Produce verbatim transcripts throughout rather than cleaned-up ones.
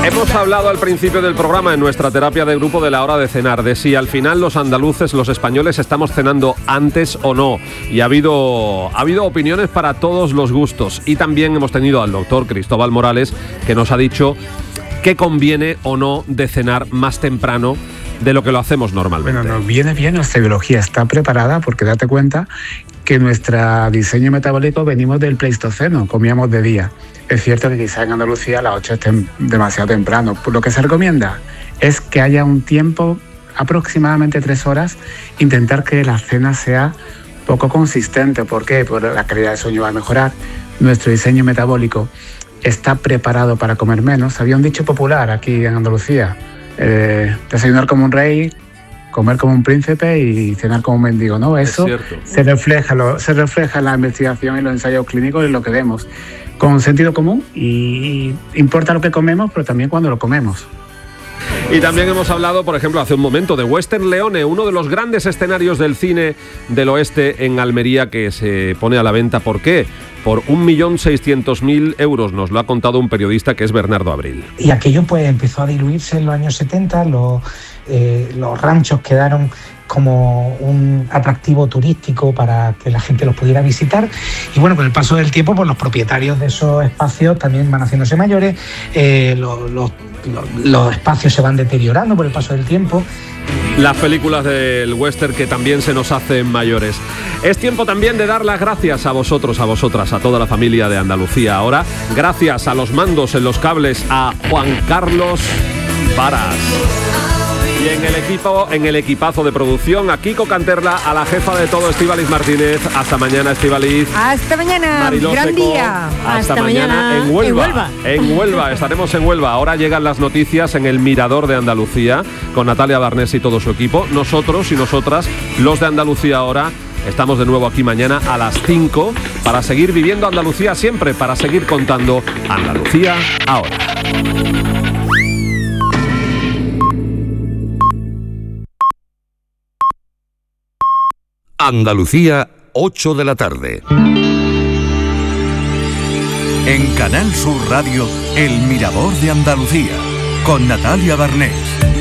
Hemos hablado al principio del programa en nuestra terapia de grupo de la hora de cenar, de si al final los andaluces, los españoles, estamos cenando antes o no. Y ha habido, ha habido opiniones para todos los gustos. Y también hemos tenido al doctor Cristóbal Morales, que nos ha dicho qué conviene o no de cenar más temprano de lo que lo hacemos normalmente. Bueno, nos viene bien, nuestra biología está preparada, porque date cuenta que nuestro diseño metabólico venimos del Pleistoceno, comíamos de día. Es cierto que quizá en Andalucía a las ocho es tem- demasiado temprano. Lo que se recomienda es que haya un tiempo, aproximadamente tres horas, intentar que la cena sea poco consistente. ¿Por qué? Porque la calidad del sueño va a mejorar. Nuestro diseño metabólico está preparado para comer menos. Había un dicho popular aquí en Andalucía, eh, desayunar como un rey, comer como un príncipe y cenar como un mendigo, ¿no? Eso se refleja, lo, se refleja en la investigación y los ensayos clínicos y lo que vemos, con sentido común, y importa lo que comemos, pero también cuando lo comemos. Y también hemos hablado, por ejemplo, hace un momento de Western Leone, uno de los grandes escenarios del cine del oeste en Almería, que se pone a la venta. ¿Por qué? Por un millón seiscientos mil euros, nos lo ha contado un periodista que es Bernardo Abril. Y aquello pues empezó a diluirse en los años setenta, los, eh, los ranchos quedaron como un atractivo turístico para que la gente los pudiera visitar, y bueno, con el paso del tiempo pues los propietarios de esos espacios también van haciéndose mayores, eh, los, los, los, los espacios se van deteriorando por el paso del tiempo. Las películas del western que también se nos hacen mayores. Es tiempo también de dar las gracias a vosotros, a vosotras, a toda la familia de Andalucía. Ahora, gracias a los mandos en los cables, a Juan Carlos Varas. Y en el equipo, en el equipazo de producción, a Kiko Canterla, a la jefa de todo, Estíbaliz Martínez. Hasta mañana, Estíbaliz. Hasta mañana, Mariló gran Seco. día. Hasta, Hasta mañana, mañana en Huelva. en Huelva. En Huelva, estaremos en Huelva. Ahora llegan las noticias en el Mirador de Andalucía, con Natalia Barnés y todo su equipo. Nosotros y nosotras, los de Andalucía Ahora, estamos de nuevo aquí mañana a las cinco para seguir viviendo Andalucía siempre, para seguir contando Andalucía Ahora. Andalucía, ocho de la tarde. En Canal Sur Radio, El Mirador de Andalucía, con Natalia Barnés.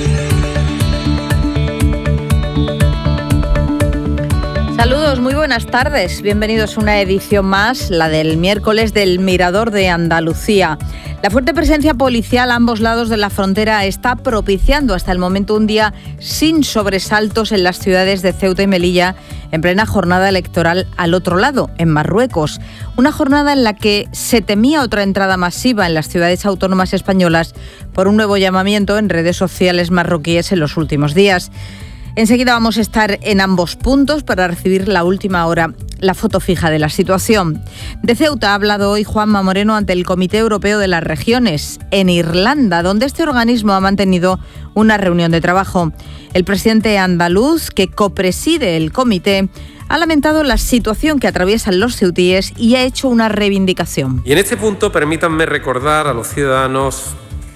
Saludos, muy buenas tardes. Bienvenidos a una edición más, la del miércoles del Mirador de Andalucía. La fuerte presencia policial a ambos lados de la frontera está propiciando hasta el momento un día sin sobresaltos en las ciudades de Ceuta y Melilla, en plena jornada electoral al otro lado, en Marruecos. Una jornada en la que se temía otra entrada masiva en las ciudades autónomas españolas por un nuevo llamamiento en redes sociales marroquíes en los últimos días. Enseguida vamos a estar en ambos puntos para recibir la última hora, la foto fija de la situación. De Ceuta ha hablado hoy Juanma Moreno ante el Comité Europeo de las Regiones, en Irlanda, donde este organismo ha mantenido una reunión de trabajo. El presidente andaluz, que copreside el comité, ha lamentado la situación que atraviesan los ceutíes y ha hecho una reivindicación. Y en este punto permítanme recordar a los ciudadanos,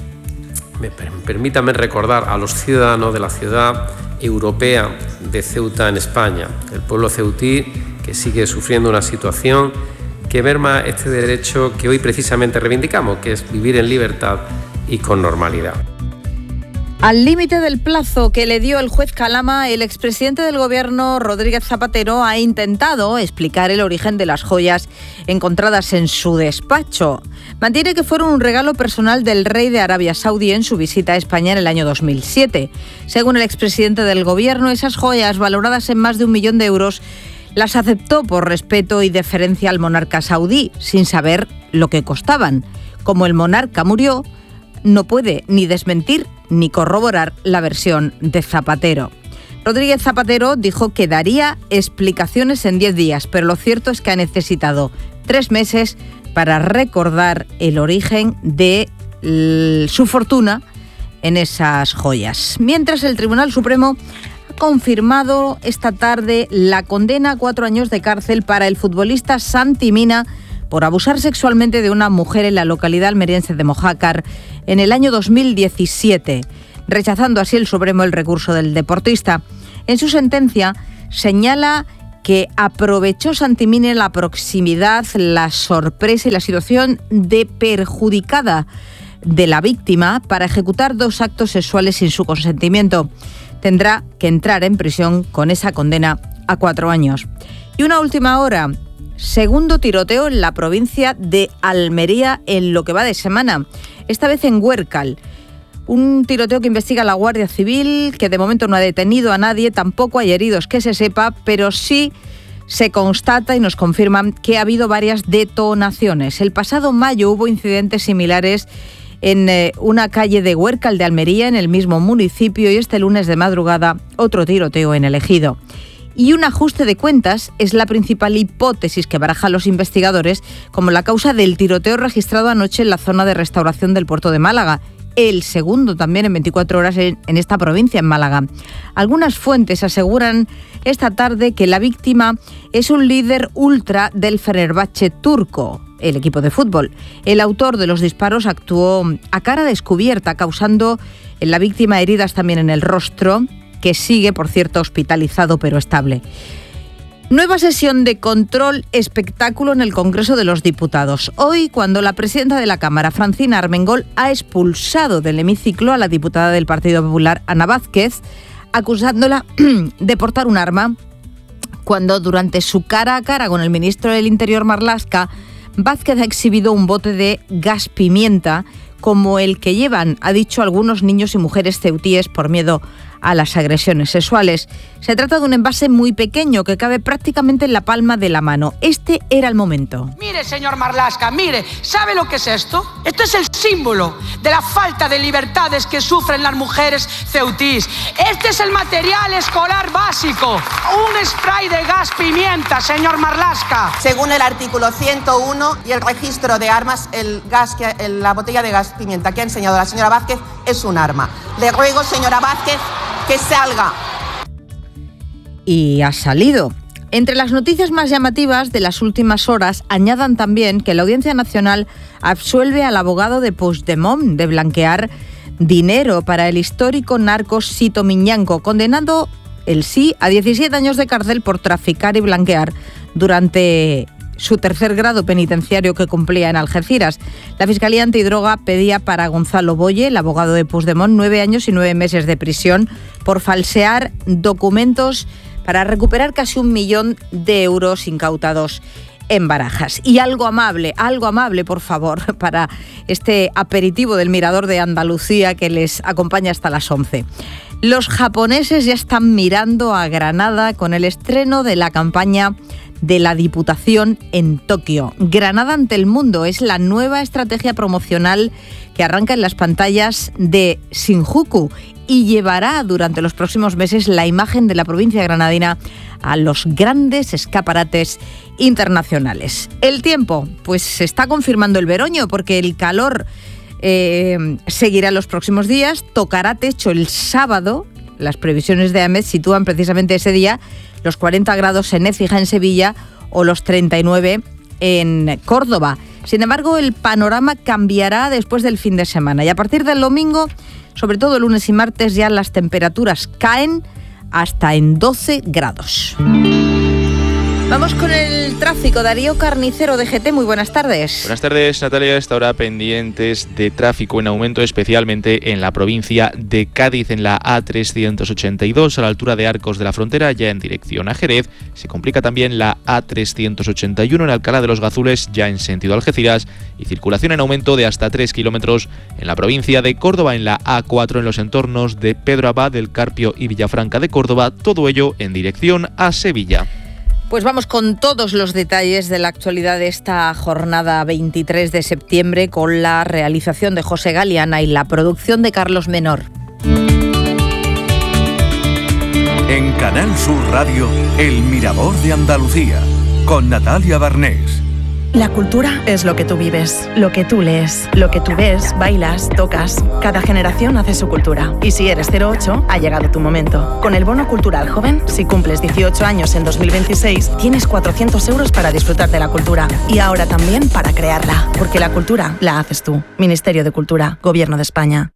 permítanme recordar a los ciudadanos de la ciudad europea de Ceuta en España, el pueblo ceutí que sigue sufriendo una situación que merma este derecho que hoy precisamente reivindicamos, que es vivir en libertad y con normalidad. Al límite del plazo que le dio el juez Calama, el expresidente del gobierno, Rodríguez Zapatero, ha intentado explicar el origen de las joyas encontradas en su despacho. Mantiene que fueron un regalo personal del rey de Arabia Saudí en su visita a España en el año dos mil siete. Según el expresidente del gobierno, esas joyas, valoradas en más de un millón de euros, las aceptó por respeto y deferencia al monarca saudí, sin saber lo que costaban. Como el monarca murió, no puede ni desmentir ni corroborar la versión de Zapatero. Rodríguez Zapatero dijo que daría explicaciones en diez días, pero lo cierto es que ha necesitado tres meses para recordar el origen de su fortuna en esas joyas. Mientras, el Tribunal Supremo ha confirmado esta tarde la condena a cuatro años de cárcel para el futbolista Santi Mina por abusar sexualmente de una mujer en la localidad almeriense de Mojácar en el año dos mil diecisiete, rechazando así el Supremo el recurso del deportista. En su sentencia señala que aprovechó Santi Mina la proximidad, la sorpresa y la situación de perjudicada de la víctima para ejecutar dos actos sexuales sin su consentimiento. Tendrá que entrar en prisión con esa condena a cuatro años. Y una última hora. Segundo tiroteo en la provincia de Almería en lo que va de semana. Esta vez en Huércal. Un tiroteo que investiga la Guardia Civil, que de momento no ha detenido a nadie, tampoco hay heridos que se sepa, pero sí se constata y nos confirman que ha habido varias detonaciones. El pasado mayo hubo incidentes similares en eh, una calle de Huércal de Almería, en el mismo municipio, y este lunes de madrugada otro tiroteo en el Ejido. Y un ajuste de cuentas es la principal hipótesis que barajan los investigadores como la causa del tiroteo registrado anoche en la zona de restauración del puerto de Málaga. El segundo también en veinticuatro horas en, en esta provincia, en Málaga. Algunas fuentes aseguran esta tarde que la víctima es un líder ultra del Fenerbahce turco, el equipo de fútbol. El autor de los disparos actuó a cara descubierta, causando en la víctima heridas también en el rostro, que sigue, por cierto, hospitalizado pero estable. Nueva sesión de control espectáculo en el Congreso de los Diputados. Hoy, cuando la presidenta de la Cámara, Francina Armengol, ha expulsado del hemiciclo a la diputada del Partido Popular, Ana Vázquez, acusándola de portar un arma, cuando durante su cara a cara con el ministro del Interior, Marlaska, Vázquez ha exhibido un bote de gas pimienta como el que llevan, ha dicho, algunos niños y mujeres ceutíes por miedo a las agresiones sexuales. Se trata de un envase muy pequeño que cabe prácticamente en la palma de la mano. Este era el momento. Mire, señor Marlaska, mire, ¿sabe lo que es esto? Esto es el símbolo de la falta de libertades que sufren las mujeres ceutís. Este es el material escolar básico, un spray de gas pimienta, señor Marlaska. Según el artículo ciento uno y el registro de armas, el gas que, el, la botella de gas pimienta que ha enseñado la señora Vázquez es un arma. Le ruego, señora Vázquez, que salga. Y ha salido. Entre las noticias más llamativas de las últimas horas, añadan también que la Audiencia Nacional absuelve al abogado de Puigdemont de blanquear dinero para el histórico narco Sito Miñanco, condenado, el sí, a diecisiete años de cárcel por traficar y blanquear durante su tercer grado penitenciario que cumplía en Algeciras. La Fiscalía Antidroga pedía para Gonzalo Boye, el abogado de Puigdemont, nueve años y nueve meses de prisión por falsear documentos para recuperar casi un millón de euros incautados en Barajas. Y algo amable, algo amable, por favor, para este aperitivo del Mirador de Andalucía que les acompaña hasta las once. Los japoneses ya están mirando a Granada con el estreno de la campaña de la Diputación en Tokio. Granada ante el mundo es la nueva estrategia promocional que arranca en las pantallas de Shinjuku y llevará durante los próximos meses la imagen de la provincia granadina a los grandes escaparates internacionales. El tiempo, pues se está confirmando el veroño porque el calor eh, seguirá los próximos días, tocará techo el sábado. Las previsiones de AEMET sitúan precisamente ese día los cuarenta grados en Écija, en Sevilla, o los treinta y nueve en Córdoba. Sin embargo, el panorama cambiará después del fin de semana y a partir del domingo, sobre todo lunes y martes, ya las temperaturas caen hasta en doce grados. Vamos con el tráfico. Darío Carnicero, de G T, muy buenas tardes. Buenas tardes, Natalia. A esta hora pendientes de tráfico en aumento, especialmente en la provincia de Cádiz, en la A trescientos ochenta y dos, a la altura de Arcos de la Frontera, ya en dirección a Jerez. Se complica también la A trescientos ochenta y uno en Alcalá de los Gazules, ya en sentido Algeciras, y circulación en aumento de hasta tres kilómetros en la provincia de Córdoba, en la A cuatro, en los entornos de Pedro Abad, del Carpio y Villafranca de Córdoba, todo ello en dirección a Sevilla. Pues vamos con todos los detalles de la actualidad de esta jornada veintitrés de septiembre, con la realización de José Galeana y la producción de Carlos Menor. En Canal Sur Radio, El Mirador de Andalucía, con Natalia Barnés. La cultura es lo que tú vives, lo que tú lees, lo que tú ves, bailas, tocas. Cada generación hace su cultura. Y si eres cero ocho, ha llegado tu momento. Con el Bono Cultural Joven, si cumples dieciocho años en dos mil veintiséis, tienes cuatrocientos euros para disfrutar de la cultura. Y ahora también para crearla. Porque la cultura la haces tú. Ministerio de Cultura, Gobierno de España.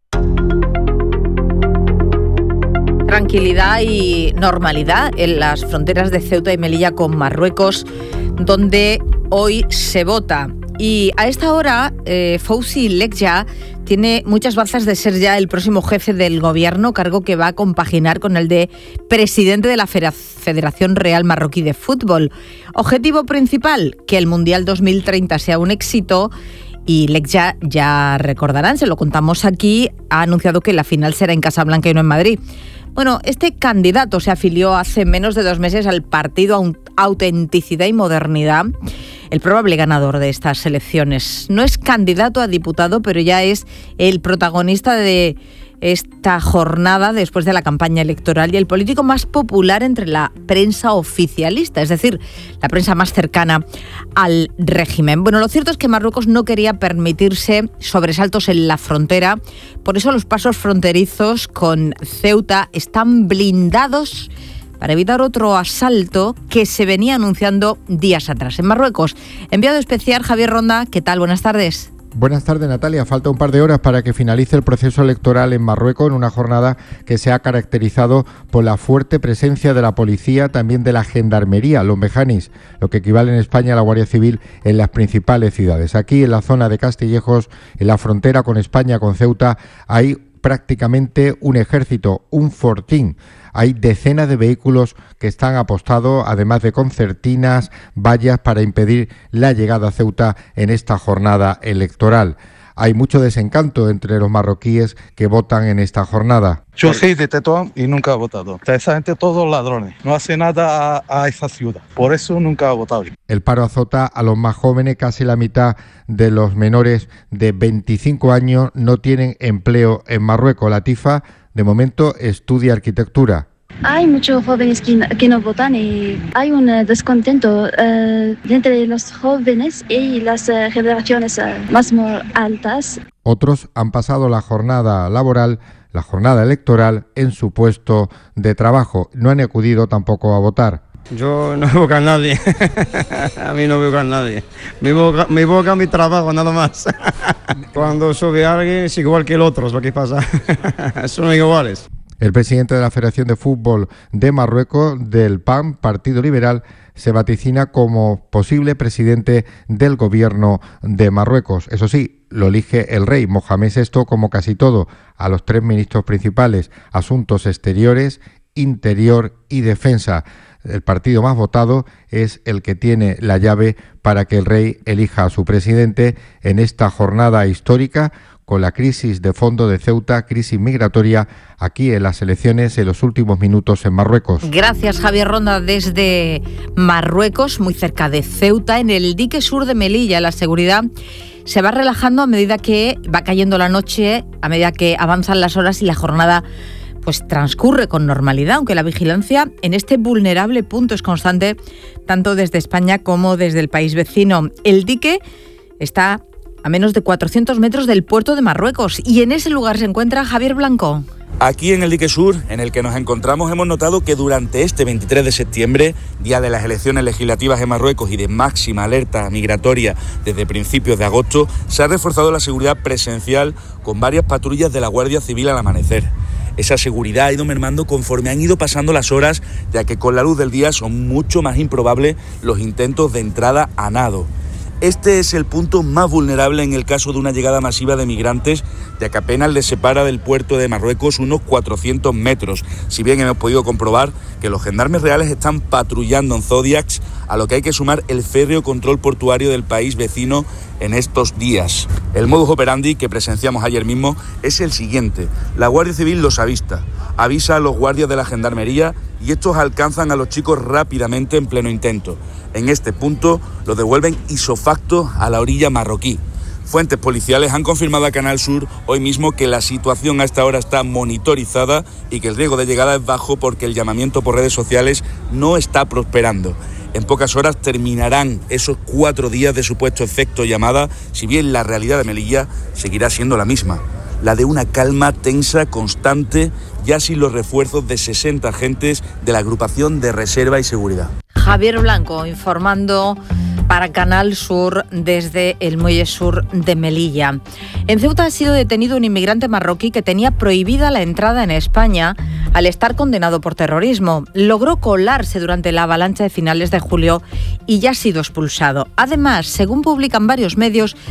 Tranquilidad y normalidad en las fronteras de Ceuta y Melilla con Marruecos, donde hoy se vota. Y a esta hora, eh, Fouzi Lekja tiene muchas bazas de ser ya el próximo jefe del gobierno, cargo que va a compaginar con el de presidente de la Federación Real Marroquí de Fútbol. Objetivo principal, que el Mundial dos mil treinta sea un éxito. Y Lecja, ya recordarán, se lo contamos aquí, ha anunciado que la final será en Casablanca y no en Madrid. Bueno, este candidato se afilió hace menos de dos meses al partido Autenticidad y Modernidad, el probable ganador de estas elecciones. No es candidato a diputado, pero ya es el protagonista de esta jornada después de la campaña electoral y el político más popular entre la prensa oficialista, es decir, la prensa más cercana al régimen. Bueno, lo cierto es que Marruecos no quería permitirse sobresaltos en la frontera, por eso los pasos fronterizos con Ceuta están blindados para evitar otro asalto que se venía anunciando días atrás. En Marruecos, enviado especial Javier Ronda, ¿qué tal? Buenas tardes. Buenas tardes, Natalia. Falta un par de horas para que finalice el proceso electoral en Marruecos, en una jornada que se ha caracterizado por la fuerte presencia de la policía, también de la gendarmería, los mejanis, lo que equivale en España a la Guardia Civil en las principales ciudades. Aquí, en la zona de Castillejos, en la frontera con España, con Ceuta, hay prácticamente un ejército, un fortín. Hay decenas de vehículos que están apostados, además de concertinas, vallas para impedir la llegada a Ceuta en esta jornada electoral. Hay mucho desencanto entre los marroquíes que votan en esta jornada. Yo soy de Tetuán y nunca he votado. Esa gente, todos ladrones. No hace nada a, a esa ciudad. Por eso nunca he votado. El paro azota a los más jóvenes. Casi la mitad de los menores de veinticinco años no tienen empleo en Marruecos. La Tifa, de momento, estudia arquitectura. Hay muchos jóvenes que, que no votan y hay un uh, descontento uh, entre los jóvenes y las uh, generaciones uh, más altas. Otros han pasado la jornada laboral, la jornada electoral, en su puesto de trabajo. No han acudido tampoco a votar. Yo no veo a nadie. A mí no veo a nadie. Me boca, me boca mi trabajo, nada más. Cuando sube alguien es igual que el otro, es lo que pasa. Son iguales. El presidente de la Federación de Fútbol de Marruecos, del P A M, Partido Liberal, se vaticina como posible presidente del gobierno de Marruecos. Eso sí, lo elige el rey Mohamed sexto, como casi todo, a los tres ministros principales: Asuntos Exteriores, Interior y Defensa. El partido más votado es el que tiene la llave para que el rey elija a su presidente en esta jornada histórica, con la crisis de fondo de Ceuta, crisis migratoria, aquí en las elecciones en los últimos minutos en Marruecos. Gracias, Javier Ronda, desde Marruecos, muy cerca de Ceuta, en el dique sur de Melilla. La seguridad se va relajando a medida que va cayendo la noche, a medida que avanzan las horas y la jornada pues transcurre con normalidad, aunque la vigilancia en este vulnerable punto es constante, tanto desde España como desde el país vecino. El dique está a menos de cuatrocientos metros del puerto de Marruecos y en ese lugar se encuentra Javier Blanco. Aquí en el dique sur, en el que nos encontramos, hemos notado que durante este veintitrés de septiembre, día de las elecciones legislativas en Marruecos y de máxima alerta migratoria desde principios de agosto, se ha reforzado la seguridad presencial con varias patrullas de la Guardia Civil al amanecer. Esa seguridad ha ido mermando conforme han ido pasando las horas, ya que con la luz del día son mucho más improbables los intentos de entrada a nado. Este es el punto más vulnerable en el caso de una llegada masiva de migrantes, ya que apenas les separa del puerto de Marruecos unos cuatrocientos metros, si bien hemos podido comprobar que los gendarmes reales están patrullando en Zodiacs, a lo que hay que sumar el férreo control portuario del país vecino en estos días. El modus operandi que presenciamos ayer mismo es el siguiente: la Guardia Civil los avista, avisa a los guardias de la gendarmería y estos alcanzan a los chicos rápidamente en pleno intento. En este punto los devuelven isofacto a la orilla marroquí. Fuentes policiales han confirmado a Canal Sur hoy mismo que la situación a esta hora está monitorizada y que el riesgo de llegada es bajo porque el llamamiento por redes sociales no está prosperando. En pocas horas terminarán esos cuatro días de supuesto efecto llamada, si bien la realidad de Melilla seguirá siendo la misma, la de una calma tensa constante, ya sin los refuerzos de sesenta agentes de la agrupación de reserva y seguridad. Javier Blanco informando para Canal Sur desde el muelle sur de Melilla. En Ceuta ha sido detenido un inmigrante marroquí que tenía prohibida la entrada en España al estar condenado por terrorismo. Logró colarse durante la avalancha de finales de julio y ya ha sido expulsado. Además, según publican varios medios,